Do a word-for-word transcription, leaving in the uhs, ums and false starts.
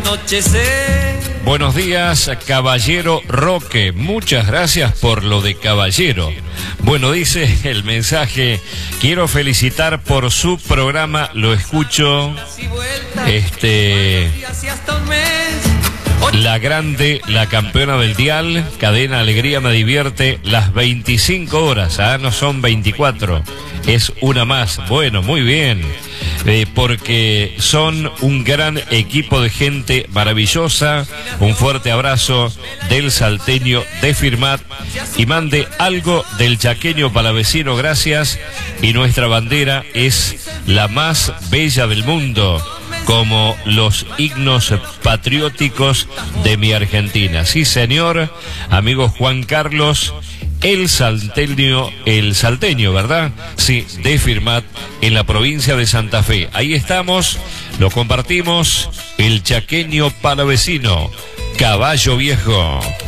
anochecer. Buenos días, Caballero Roque. Muchas gracias por lo de caballero. Bueno, dice el mensaje, quiero felicitar por su programa, lo escucho, este, la grande, la campeona del dial, Cadena Alegría me divierte las veinticinco horas, ah, no son veinticuatro, es una más. Bueno, muy bien. Eh, porque son un gran equipo de gente maravillosa. Un fuerte abrazo del salteño de Firmat y mande algo del chaqueño palavecino, gracias. Y nuestra bandera es la más bella del mundo, como los himnos patrióticos de mi Argentina. Sí, señor, amigo Juan Carlos, el salteño, el salteño, ¿verdad? Sí, de Firmat, en la provincia de Santa Fe. Ahí estamos, lo compartimos, el chaqueño palavecino, Caballo Viejo.